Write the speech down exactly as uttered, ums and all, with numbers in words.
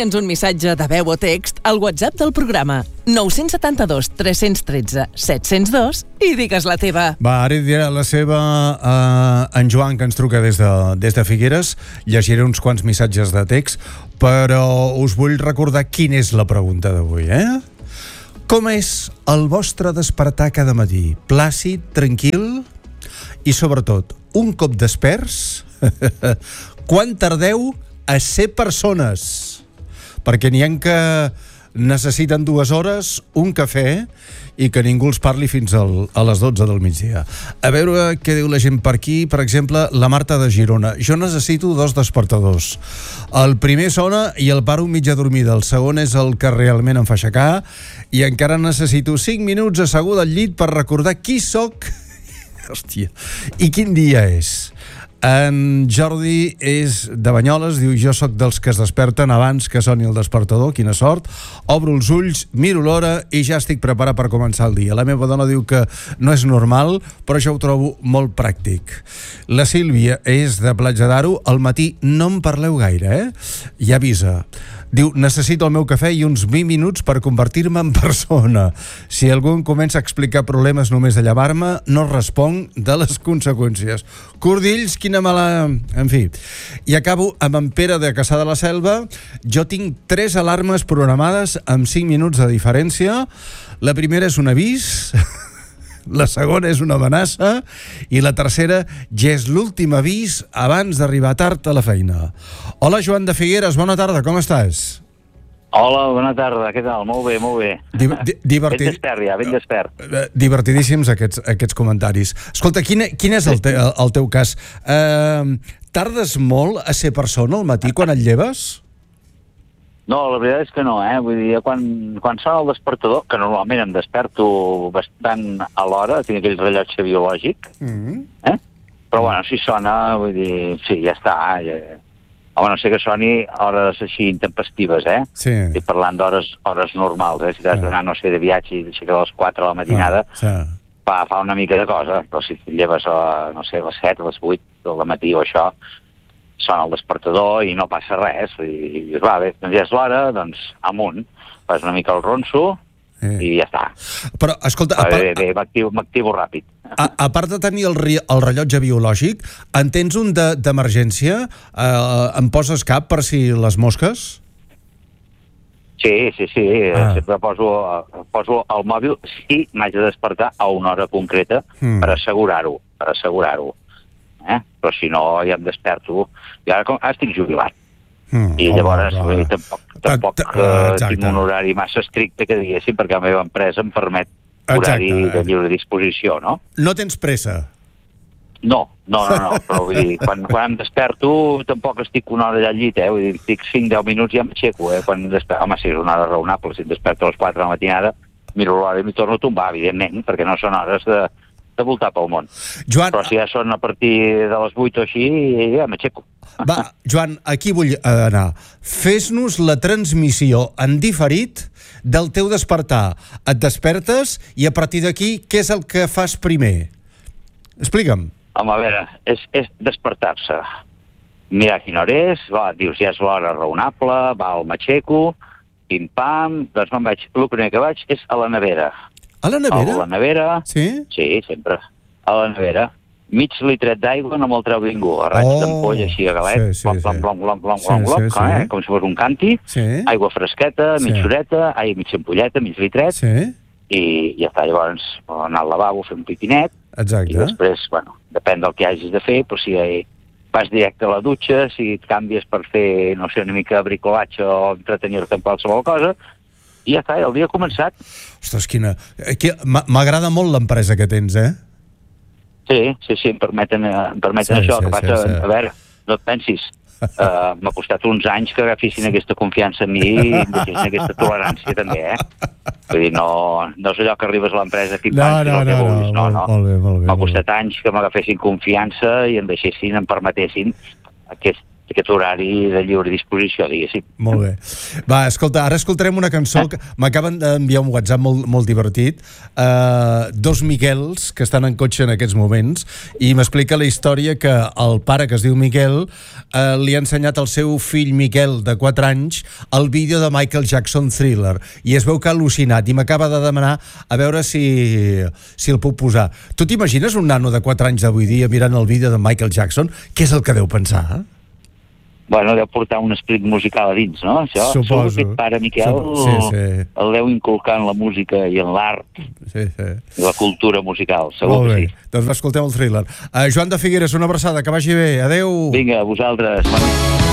Envia'ns un missatge de veu o text al WhatsApp del programa nou set dos tres un tres set zero dos i digues la teva. Va, ara dirà la seva uh, en Joan, que ens truca des de, des de Figueres. Llegiré uns quants missatges de text, però us vull recordar quina és la pregunta d'avui, eh? Com és el vostre despertar cada matí? Plàcid, tranquil? I sobretot, un cop desperts, quan tardeu a ser persones? Perquè n'hi ha que necessiten dues hores, un cafè, i que ningú els parli fins al, a les dotze del migdia. A veure què diu la gent per aquí. Per exemple, la Marta de Girona. Jo necessito dos despertadors. El primer sona i el paro mig adormida. El segon és el que realment em fa aixecar, i encara necessito cinc minuts asseguda al llit per recordar qui sóc. Hòstia. I quin dia és? En Jordi és de Banyoles, diu: jo sóc dels que es desperten abans que soni el despertador, quina sort. Obro els ulls, miro l'hora i ja estic preparat per començar el dia. La meva dona diu que no és normal, però jo ho trobo molt pràctic. La Sílvia és de Platja d'Aro. Al matí no en parleu gaire, eh? I avisa. Diu: necessito el meu cafè i uns vint minuts per convertir-me en persona. Si algú em comença a explicar problemes només de llevar-me, no responc de les conseqüències. Cordills, quina mala... En fi. I acabo amb en Pere de Cassà de la Selva. Jo tinc tres alarmes programades amb cinc minuts de diferència. La primera és un avís... La segona és una amenaça i la tercera ja és l'últim avís abans d'arribar tard a la feina. Hola, Joan de Figueres, bona tarda, com estàs? Hola, bona tarda, què tal? Molt bé, molt bé. Di di divertid... Ben despert ja, ben despert. Divertidíssims aquests, aquests comentaris. Escolta, quin, quin és el, te el teu cas? Uh, tardes molt a ser persona al matí quan et lleves? No, la veritat és que no, eh? Vull dir, quan, quan sona el despertador, que normalment em desperto bastant a l'hora, tinc aquell rellotge biològic, mm-hmm. eh? Però bueno, si sona, vull dir, sí, ja està. Ja... Home, no sé que soni hores així intempestives, eh? Sí. Estic parlant d'hores hores normals, eh? Si t'has d'anar, no sé, de viatge i d'aixecar a les quatre de la matinada, ah, sí. fa, fa una mica de cosa, però si et lleves a, no sé, a les set, a les vuit del matí o això, sona el despertador i no passa res, i dius, va, bé, doncs ja és l'hora, doncs amunt, fas una mica el ronso eh. i ja està. Però, escolta... Va, bé, bé, m'activo ràpid. A, a part de tenir el, el rellotge biològic, en tens un d'emergència? De, eh, em poses cap per si les mosques? Sí, sí, sí, ah. sempre poso, poso el mòbil si m'haig de despertar a una hora concreta mm. per assegurar-ho, per assegurar-ho. Eh? Però si no ja em desperto i ara, com, ara estic jubilat mm, i llavors oh, dir, tampoc, tampoc uh, tinc un horari massa estricte que diguéssim, perquè la meva empresa em permet horari exacte. De lliure disposició, no? No tens pressa? No, no, no, no però vull dir, quan, quan em desperto tampoc estic una hora allà al llit, eh? Vull dir, estic cinc deu minuts i ja m'aixeco, eh? Quan desperto, home, sí, és una hora raonable, si em desperto a les quatre de la matinada miro l'hora i m'hi torno a tombar, evidentment, perquè no són hores de de voltar pel món. Joan... Però si ja són a partir de les vuit o així, ja m'aixeco. Va, Joan, aquí vull anar. Fes-nos la transmissió en diferit del teu despertar. Et despertes i a partir d'aquí, què és el que fas primer? Explica'm. Home, a veure, és, és despertar-se. Mirar quina hora és, va, dius, ja és l'hora raonable, va, el m'aixeco, pim-pam, doncs me'n vaig. El primer que vaig és a la nevera. A la nevera? A la nevera. Sí? Sí, sempre. A la nevera. Mig litret d'aigua no me'l treu ningú. A raig oh, d'ampolla, així a galet. Sí, sí, blom, blom, blom, blom, blom, blom, blom, sí, eh? sí. Com si fos un canti. Sí. Aigua fresqueta, sí. mitja horeta, ai, mitja ampolleta, mig litret. Sí. I ja està. Llavors, anar al lavabo, fer un pipinet. Exacte. I després, bueno, depèn del que hagis de fer, però si vas directe a la dutxa, si et canvies per fer, no sé, una mica de bricolatge o entretenir-te en qualsevol cosa, i ja està, el dia ha començat. Ostres, quina... M'agrada molt l'empresa que tens, eh? Sí, sí, sí, em permeten, em permeten sí, això. Sí, que passa, sí, sí. A veure, no et pensis. Uh, m'ha costat uns anys que agafissin aquesta confiança en mi i em deixessin aquesta tolerància també, eh? Vull dir, no, no és allò que arribes a l'empresa aquí no, no, no, no, no, no, no. Molt bé, molt bé. M'ha costat anys que m'agafessin confiança i em deixessin, em permetessin aquest aquest horari de lliure disposició, diguéssim. Molt bé. Va, escolta, ara escoltarem una cançó que m'acaben d'enviar un WhatsApp molt, molt divertit. Uh, dos Miquels que estan en cotxe en aquests moments i m'explica la història que el pare, que es diu Miquel, uh, li ha ensenyat al seu fill Miquel, de quatre anys, el vídeo de Michael Jackson Thriller, i es veu que ha al·lucinat i m'acaba de demanar a veure si, si el puc posar. Tu t'imagines un nano de quatre anys d'avui dia mirant el vídeo de Michael Jackson? Què és el que deu pensar? Bueno, deu portar un esperit musical a dins, no? Això, suposo. Segur que aquest pare Miquel sí, sí. el deu inculcar en la música i en l'art sí, sí. i la cultura musical, segur Molt que bé. sí. Doncs escoltem el Thriller. Uh, Joan de Figueres, una abraçada, que vagi bé. Adéu. Vinga, a vosaltres.